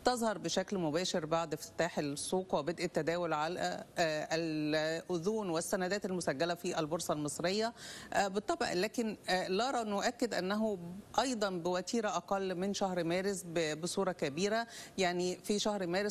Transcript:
تظهر بشكل مباشر بعد افتتاح السوق وبدء التداول على الأذون والسندات المسجلة في البورصة المصرية بالطبع. لكن لا نؤكد أنه أيضا بوتيرة أقل من شهر مارس بصورة كبيرة. يعني في شهر مارس